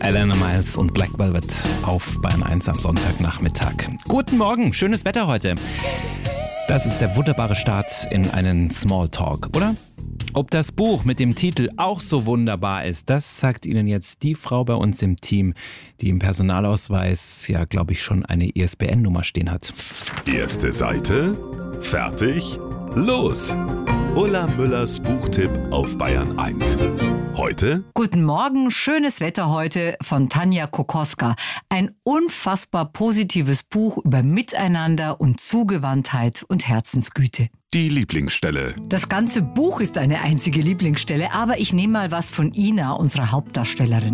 Alana Miles und Black Velvet auf Bayern 1 am Sonntagnachmittag. Guten Morgen, schönes Wetter heute. Das ist der wunderbare Start in einen Smalltalk, oder? Ob das Buch mit dem Titel auch so wunderbar ist, das sagt Ihnen jetzt die Frau bei uns im Team, die im Personalausweis ja, glaube ich, schon eine ISBN-Nummer stehen hat. Erste Seite, fertig, los! Ulla Müllers Buchtipp auf Bayern 1. Heute? Guten Morgen, schönes Wetter heute von Tanja Kokoska. Ein unfassbar positives Buch über Miteinander und Zugewandtheit und Herzensgüte. Die Lieblingsstelle. Das ganze Buch ist eine einzige Lieblingsstelle, aber ich nehme mal was von Ina, unserer Hauptdarstellerin.